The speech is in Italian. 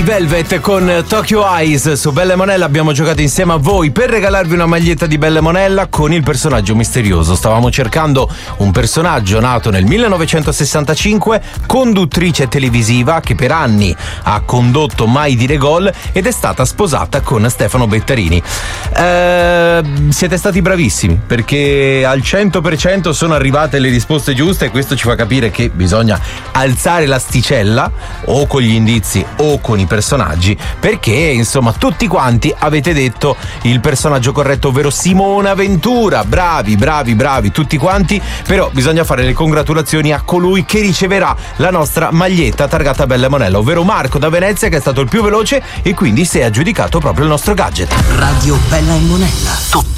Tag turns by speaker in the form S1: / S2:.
S1: Velvet con Tokyo Eyes su Bella e Monella. Abbiamo giocato insieme a voi per regalarvi una maglietta di Bella e Monella con il personaggio misterioso. Stavamo cercando un personaggio nato nel 1965, conduttrice televisiva che per anni ha condotto Mai dire gol ed è stata sposata con Stefano Bettarini. Siete stati bravissimi perché al 100% sono arrivate le risposte giuste e questo ci fa capire che bisogna alzare l'asticella o con gli indizi o con i personaggi, perché insomma tutti quanti avete detto il personaggio corretto, ovvero Simona Ventura. Bravi tutti quanti, però bisogna fare le congratulazioni a colui che riceverà la nostra maglietta targata Bella e Monella, ovvero Marco da Venezia, che è stato il più veloce e quindi si è aggiudicato proprio il nostro gadget.
S2: Radio Bella e Monella, tutto